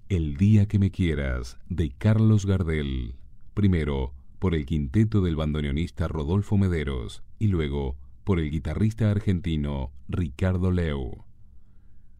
El día que me quieras, de Carlos Gardel. Primero, por el quinteto del bandoneonista Rodolfo Mederos y luego por el guitarrista argentino Ricardo Leu.